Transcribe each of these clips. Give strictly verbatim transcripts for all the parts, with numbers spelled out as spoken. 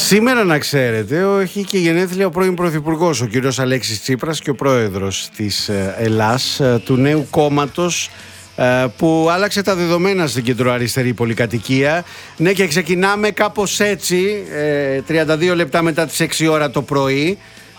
Σήμερα, να ξέρετε, έχει και γενέθλια ο πρώην Πρωθυπουργός, ο κύριος Αλέξης Τσίπρας, και ο πρόεδρος της Ελλάς, του νέου κόμματος που άλλαξε τα δεδομένα στην κεντροαριστερή πολυκατοικία. Ναι, και ξεκινάμε κάπως έτσι, τριάντα δύο λεπτά μετά τις έξι ώρα το πρωί,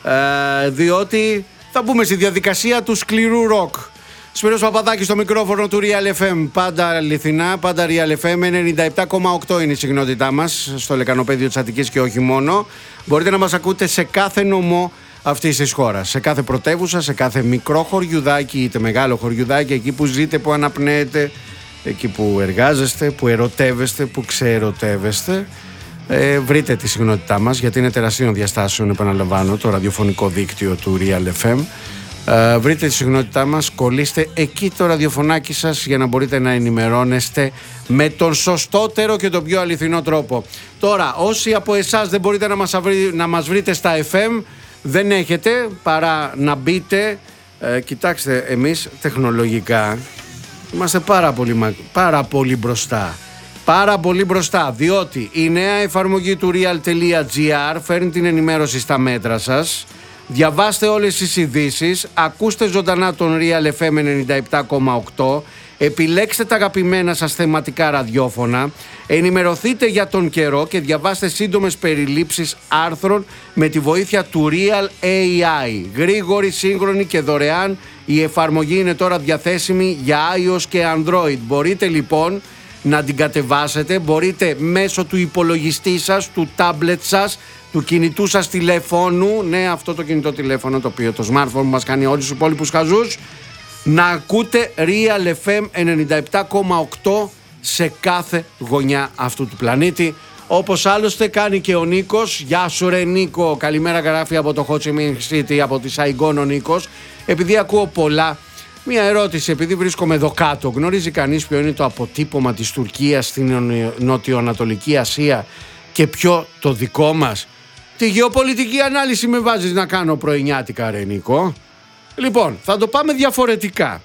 διότι θα μπούμε στη διαδικασία του σκληρού ροκ. Σπύρος Παπαδάκης στο μικρόφωνο του Real εφ εμ. Πάντα αληθινά, πάντα Real εφ εμ. ενενήντα επτά κόμμα οκτώ είναι η συχνότητά μας στο λεκανοπέδιο της Αττικής και όχι μόνο. Μπορείτε να μας ακούτε σε κάθε νομό αυτής της χώρας, σε κάθε πρωτεύουσα, σε κάθε μικρό χωριουδάκι είτε μεγάλο χωριουδάκι, εκεί που ζείτε, που αναπνέετε, εκεί που εργάζεστε, που ερωτεύεστε, που ξεερωτεύεστε. Ε, βρείτε τη συχνότητά μας, γιατί είναι τεραστίων διαστάσεων, επαναλαμβάνω, το ραδιοφωνικό δίκτυο του Real εφ εμ. Uh, βρείτε τη συχνότητά μας, κολλήστε εκεί το ραδιοφωνάκι σας για να μπορείτε να ενημερώνεστε με τον σωστότερο και τον πιο αληθινό τρόπο. Τώρα, όσοι από εσάς δεν μπορείτε να μας, αυρί, να μας βρείτε στα εφ εμ, δεν έχετε παρά να μπείτε. Uh, κοιτάξτε, εμείς τεχνολογικά είμαστε πάρα πολύ, πάρα πολύ μπροστά. Πάρα πολύ μπροστά, διότι η νέα εφαρμογή του real.gr φέρνει την ενημέρωση στα μέτρα σας. Διαβάστε όλες τις ειδήσεις, ακούστε ζωντανά τον Real εφ εμ ενενήντα επτά κόμμα οκτώ, επιλέξτε τα αγαπημένα σας θεματικά ραδιόφωνα, ενημερωθείτε για τον καιρό και διαβάστε σύντομες περιλήψεις άρθρων με τη βοήθεια του Real έι άι. Γρήγορη, σύγχρονη και δωρεάν, η εφαρμογή είναι τώρα διαθέσιμη για iOS και Android. Μπορείτε λοιπόν να την κατεβάσετε, μπορείτε μέσω του υπολογιστή σας, του τάμπλετ σας, του κινητού σας τηλεφώνου, ναι, αυτό το κινητό τηλέφωνο το οποίο το smartphone μας κάνει όλους τους υπόλοιπους χαζούς, να ακούτε Real εφ εμ ενενήντα επτά κόμμα οκτώ σε κάθε γωνιά αυτού του πλανήτη, όπως άλλωστε κάνει και ο Νίκος. Γεια σου ρε Νίκο, καλημέρα, γράφει από το Ho Chi Minh City, από τη Σαϊγκόν ο Νίκος. Επειδή ακούω πολλά, μία ερώτηση, επειδή βρίσκομαι εδώ κάτω, γνωρίζει κανείς ποιο είναι το αποτύπωμα της Τουρκίας στην Νοτιοανατολική Ασία και ποιο το δικό μας? Τη γεωπολιτική ανάλυση με βάζεις να κάνω πρωινιάτικα ρε Νίκο? Λοιπόν, θα το πάμε διαφορετικά,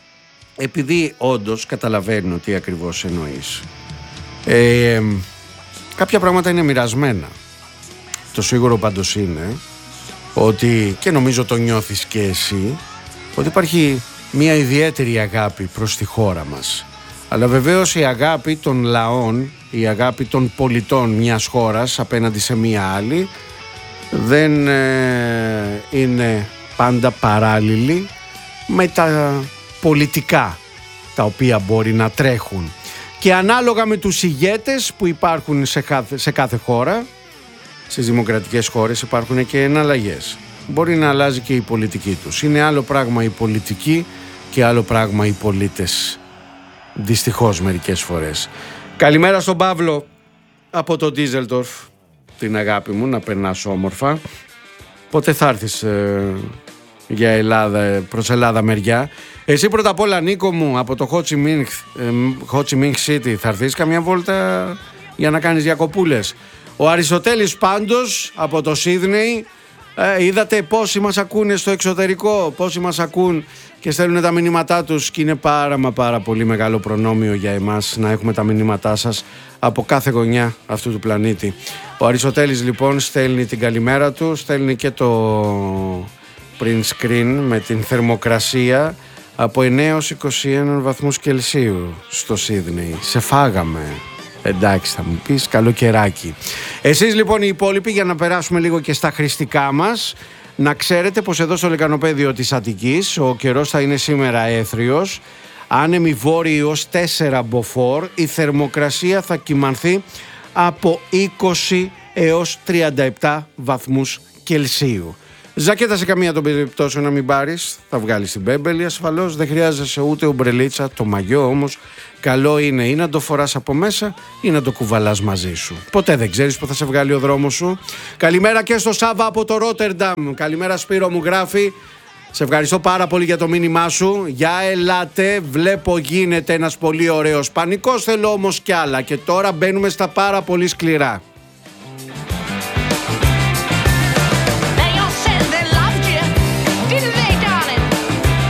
επειδή όντως καταλαβαίνω τι ακριβώς εννοείς. ε, Κάποια πράγματα είναι μοιρασμένα. Το σίγουρο πάντως είναι ότι, και νομίζω το νιώθεις και εσύ, ότι υπάρχει μια ιδιαίτερη αγάπη προς τη χώρα μας. Αλλά βεβαίως η αγάπη των λαών, η αγάπη των πολιτών μιας χώρας απέναντι σε μια άλλη δεν ε, είναι πάντα παράλληλη με τα πολιτικά τα οποία μπορεί να τρέχουν. Και ανάλογα με τους ηγέτες που υπάρχουν σε κάθε, σε κάθε χώρα, στις δημοκρατικές χώρες υπάρχουν και εναλλαγές. Μπορεί να αλλάζει και η πολιτική τους. Είναι άλλο πράγμα η πολιτική και άλλο πράγμα οι πολίτες. Δυστυχώς μερικές φορές. Καλημέρα στον Παύλο από το Ντίζελντορφ, την αγάπη μου, να περνάς όμορφα. Πότε θα έρθεις ε, για Ελλάδα, προς Ελλάδα μεριά? Εσύ πρώτα απ' όλα Νίκο μου από το Ho Chi Minh, ε, Ho Chi Minh City, θα έρθεις καμιά βόλτα για να κάνεις διακοπούλες? Ο Αριστοτέλης πάντως από το Σίδνεϊ, ε, είδατε πόσοι μας ακούνε στο εξωτερικό, πόσοι μας ακούν και στέλνουν τα μηνύματά τους, και είναι πάρα μα πάρα πολύ μεγάλο προνόμιο για εμάς να έχουμε τα μηνύματά σας από κάθε γωνιά αυτού του πλανήτη. Ο Αριστοτέλης λοιπόν στέλνει την καλημέρα του, στέλνει και το print screen με την θερμοκρασία από εννέα έως είκοσι ένα βαθμούς Κελσίου στο Σίδνεϊ. Σε φάγαμε. Εντάξει, θα μου πεις, καλό καιράκι. Εσείς λοιπόν οι υπόλοιποι, για να περάσουμε λίγο και στα χρηστικά μας, να ξέρετε πως εδώ στο λεκανοπέδιο της Αττικής ο καιρός θα είναι σήμερα έθριος, άνεμοι βόρειοι ως τέσσερα μποφόρ, η θερμοκρασία θα κυμανθεί από είκοσι έως τριάντα επτά βαθμούς Κελσίου. Ζακέτα σε καμία των περιπτώσεων να μην πάρεις, θα βγάλεις την μπέμπελη ασφαλώς, δεν χρειάζεσαι ούτε ομπρελίτσα, το μαγιό όμως καλό είναι ή να το φοράς από μέσα ή να το κουβαλάς μαζί σου. Ποτέ δεν ξέρεις που θα σε βγάλει ο δρόμος σου. Καλημέρα και στο Σάβα από το Ρότερνταμ. Καλημέρα Σπύρο μου, γράφει. Σε ευχαριστώ πάρα πολύ για το μήνυμά σου. Για ελάτε, βλέπω γίνεται ένας πολύ ωραίος πανικός, θέλω όμως κι άλλα. Και τώρα μπαίνουμε στα πάρα πολύ σκληρά.